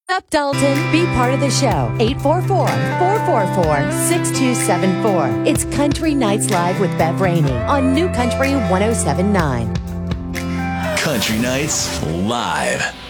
Up, Dalton. Be part of the show. 844-444-6274. It's Country Nights Live with Bev Rainey on New Country 107.9. Country Nights Live.